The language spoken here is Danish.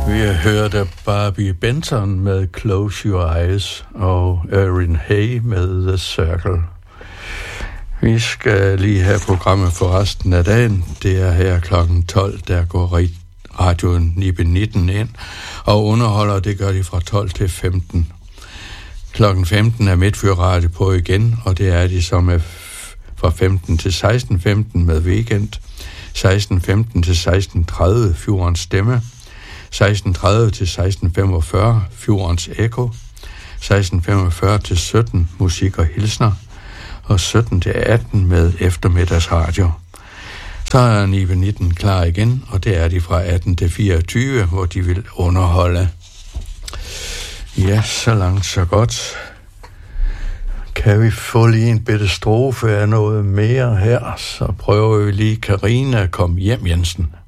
Vi hørte Barbie Benton med Close Your Eyes og Erin Hay med The Circle. Vi skal lige have programmet for resten af dagen. Det er her klokken 12, der går radioen Nibe 19 ind, og underholder, det gør de fra 12 til 15. Klokken 15 er Midtfyr Radio på igen, og det er de som er fra 15 til 16.15 med weekend, 16.15 til 16.30 Fjordens Stemme, 16.30 til 16.45 Fjordens Ekko, 16.45 til 17 Musik og Hilsner, og 17 til 18 med eftermiddagsradio. Så er Nibe 19 klar igen, og det er de fra 18 til 24, hvor de vil underholde. Ja, så langt så godt. Kan vi få lige en bitte strofe af noget mere her, så prøver vi lige Karina Kom Hjem Jensen.